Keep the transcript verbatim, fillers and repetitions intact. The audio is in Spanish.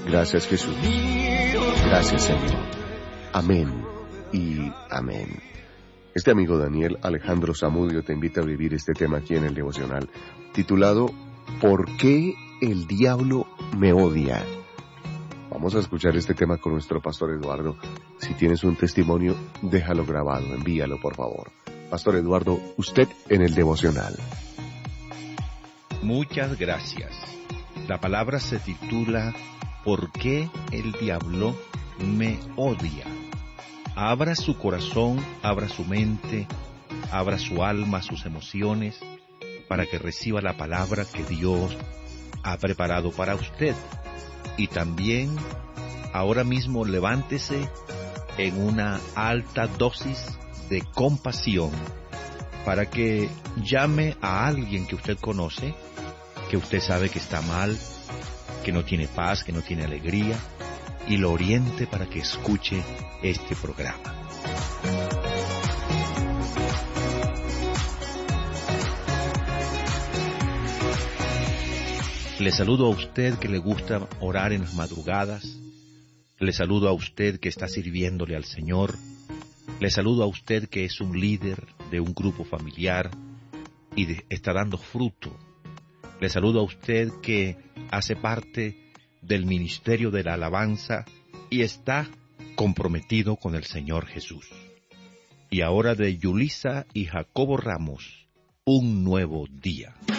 Gracias, Jesús. Gracias, Señor. Amén y amén. Este amigo Daniel Alejandro Zamudio te invita a vivir este tema aquí en el devocional, titulado ¿Por qué el diablo me odia? Vamos a escuchar este tema con nuestro pastor Eduardo. Si tienes un testimonio, déjalo grabado, envíalo por favor. Pastor Eduardo, usted en el devocional. Muchas gracias. La palabra se titula ¿Por qué el diablo me odia? Abra su corazón, abra su mente, abra su alma, sus emociones, para que reciba la palabra que Dios ha preparado para usted. Y también, ahora mismo, levántese en una alta dosis de compasión para que llame a alguien que usted conoce, que usted sabe que está mal, que no tiene paz, que no tiene alegría, y lo oriente para que escuche este programa. Le saludo a usted que le gusta orar en las madrugadas. Le saludo a usted que está sirviéndole al Señor. Le saludo a usted que es un líder de un grupo familiar y de, está dando fruto. Le saludo a usted que hace parte del ministerio de la alabanza y está comprometido con el Señor Jesús. Y ahora de Yulisa y Jacobo Ramos, un nuevo día.